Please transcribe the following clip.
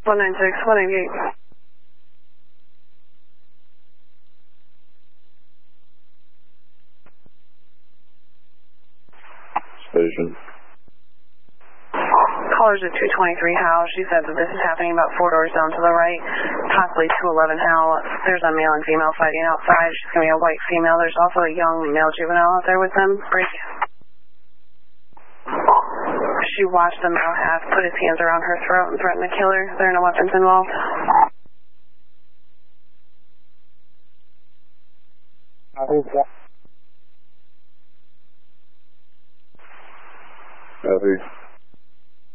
196, 198. Station. Caller's at 223 Howe. She said that this is happening about 4 doors down to the right, possibly 211 Howe. There's a male and female fighting outside. She's going to be a white female. There's also a young male juvenile out there with them. Break. She watched the male half put his hands around her throat and threaten to kill her. There are no weapons involved. I think that